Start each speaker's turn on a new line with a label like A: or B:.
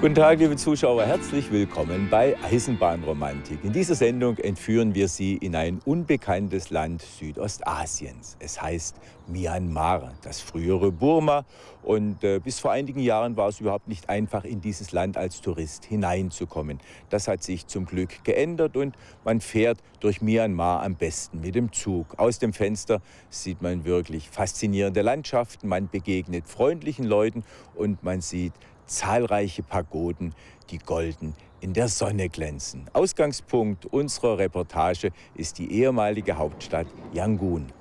A: Guten Tag, liebe Zuschauer, herzlich willkommen bei Eisenbahnromantik. In dieser Sendung entführen wir Sie in ein unbekanntes Land Südostasiens. Es heißt Myanmar, das frühere Burma. Und bis vor einigen Jahren war es überhaupt nicht einfach, in dieses Land als Tourist hineinzukommen. Das hat sich zum Glück geändert und man fährt durch Myanmar am besten mit dem Zug. Aus dem Fenster sieht man wirklich faszinierende Landschaften, man begegnet freundlichen Leuten und man sieht zahlreiche Pagoden, die golden in der Sonne glänzen. Ausgangspunkt unserer Reportage ist die ehemalige Hauptstadt Yangon.